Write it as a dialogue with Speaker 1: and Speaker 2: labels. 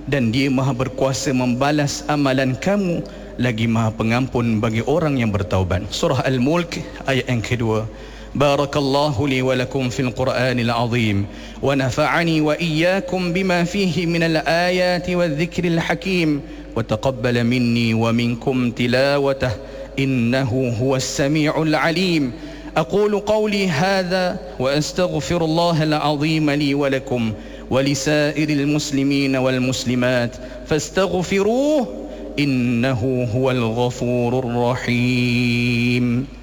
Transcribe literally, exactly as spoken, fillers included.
Speaker 1: dan Dia Maha berkuasa membalas amalan kamu, lagi Maha pengampun bagi orang yang bertaubat. Surah Al-Mulk ayat yang kedua. Barakallahu li wa lakum fil Qur'anil azim wa nafa'ani wa iyyakum bima fihi minal ayati wadh-dhikril hakim wa taqabbala minni wa minkum tilawatah innahu huwas sami'ul alim. أقول قولي هذا وأستغفر الله العظيم لي ولكم ولسائر المسلمين والمسلمات فاستغفروه إنه هو الغفور الرحيم.